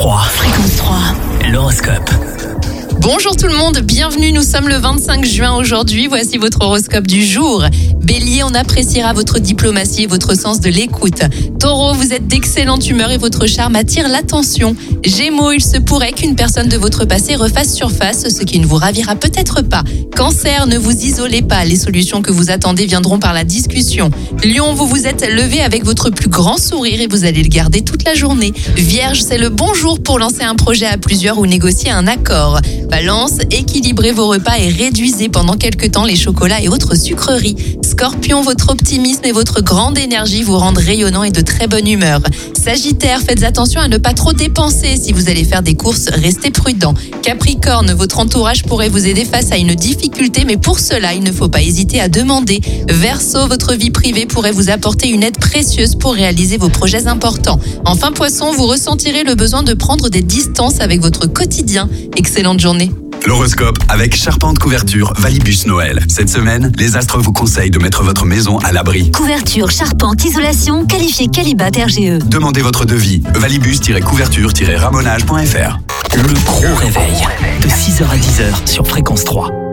3. Fréquence 3. L'horoscope. Bonjour tout le monde, bienvenue, nous sommes le 25 juin aujourd'hui, voici votre horoscope du jour. Bélier, on appréciera votre diplomatie et votre sens de l'écoute. Taureau, vous êtes d'excellente humeur et votre charme attire l'attention. Gémeaux, il se pourrait qu'une personne de votre passé refasse surface, ce qui ne vous ravira peut-être pas. Cancer, ne vous isolez pas, les solutions que vous attendez viendront par la discussion. Lion, vous vous êtes levé avec votre plus grand sourire et vous allez le garder toute la journée. Vierge, c'est le bon jour pour lancer un projet à plusieurs ou négocier un accord. Balance, équilibrez vos repas et réduisez pendant quelques temps les chocolats et autres sucreries. Scorpion, votre optimisme et votre grande énergie vous rendent rayonnant et de très bonne humeur. Sagittaire, faites attention à ne pas trop dépenser. Si vous allez faire des courses, restez prudent. Capricorne, votre entourage pourrait vous aider face à une difficulté, mais pour cela, il ne faut pas hésiter à demander. Verseau, votre vie privée pourrait vous apporter une aide précieuse pour réaliser vos projets importants. Enfin, Poisson, vous ressentirez le besoin de prendre des distances avec votre quotidien. Excellente journée. L'horoscope avec Charpente Couverture Valibus Noël. Cette semaine, les astres vous conseillent de mettre votre maison à l'abri. Couverture, charpente, isolation, qualifié Qualibat RGE. Demandez votre devis. Valibus-couverture-ramonage.fr. Le gros réveil. De 6h à 10h sur Fréquence 3.